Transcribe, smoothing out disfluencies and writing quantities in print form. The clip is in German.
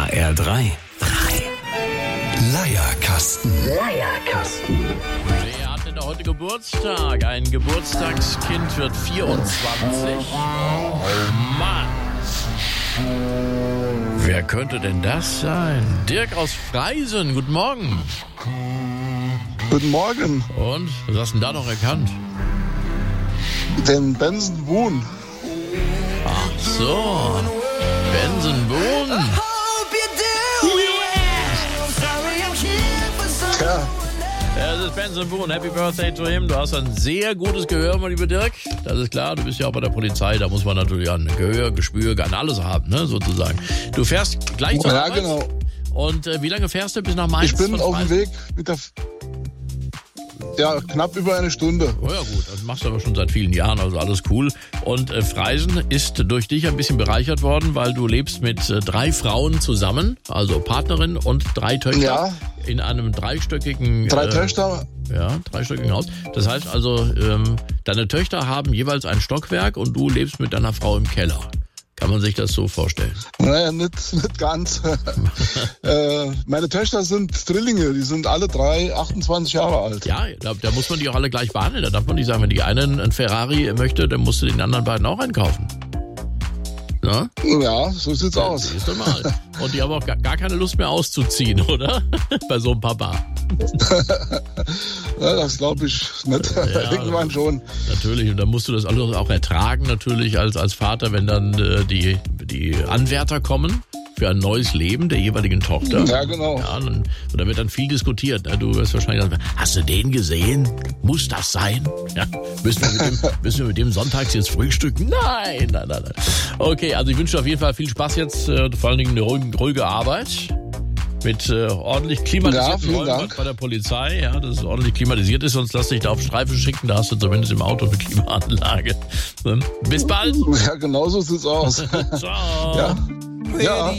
HR3. Leierkasten. Wer hat denn heute Geburtstag? Ein Geburtstagskind wird 24. Oh Mann. Wer könnte denn das sein? Dirk aus Freisen, guten Morgen. Guten Morgen. Und, was hast du denn da noch erkannt? Den Benson Boone. Ach so, Benson Boone. Tja, Ja, das ist Benson Boone. Happy Birthday to him. Du hast ein sehr gutes Gehör, mein lieber Dirk. Das ist klar, du bist ja auch bei der Polizei. Da muss man natürlich an Gehör, Gespür, an alles haben, ne, sozusagen. Du fährst gleich zur Arbeit. genau. Und wie lange fährst du bis nach Mainz? Ich bin von auf dem Freisen? Weg mit der... Ja, knapp über eine Stunde. Oh ja gut, das machst du aber schon seit vielen Jahren, also alles cool. Und Freisen ist durch dich ein bisschen bereichert worden, weil du lebst mit 3 Frauen zusammen, also Partnerin und 3 Töchter Ja. in einem dreistöckigen... 3 Töchter. Ja, dreistöckigen Haus. Das heißt also, deine Töchter haben jeweils ein Stockwerk und du lebst mit deiner Frau im Keller. Kann man sich das so vorstellen? Naja, nicht ganz. Meine Töchter sind Drillinge. Die sind alle 3 28 Jahre alt. Ja, da muss man die auch alle gleich behandeln. Da darf man nicht sagen, wenn die eine einen Ferrari möchte, dann musst du den anderen beiden auch einkaufen. Na? Ja, so sieht's aus. Siehst du mal. Und die haben auch gar keine Lust mehr auszuziehen, oder? Bei so einem Papa. Ja, das glaube ich nicht. Ja, Irgendwann schon. Natürlich. Und dann musst du das alles auch ertragen, natürlich, als Vater, wenn dann die Anwärter kommen für ein neues Leben der jeweiligen Tochter. Ja, genau. Ja, und da wird dann viel diskutiert. Du wirst wahrscheinlich sagen, hast du den gesehen? Muss das sein? Ja, müssen wir mit dem sonntags jetzt frühstücken? Nein. Okay, also ich wünsche dir auf jeden Fall viel Spaß jetzt, vor allen Dingen eine ruhige Arbeit. Mit ordentlich klimatisierten vielen Räumen Dank. bei der Polizei, ja, dass es ordentlich klimatisiert ist, sonst lass dich da auf Streife schicken, da hast du zumindest im Auto eine Klimaanlage. Bis bald. Ja, genau so sieht's aus. Ciao. Ja. Ja.